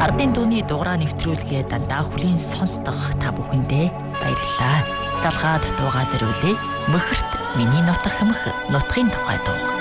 Ардын дууны дугаараа нэвтрүүлгээ дандаа хүлээн сонсдох та бүхэндээ баярлалаа. Залгаад дуугаа зориулъя. Мөхөрт миний нутаг хэмэх нутгийн тухай дуу.